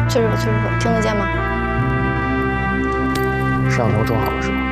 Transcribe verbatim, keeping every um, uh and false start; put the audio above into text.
确实有，确实有，听得见吗？ 摄像头装好了是吧？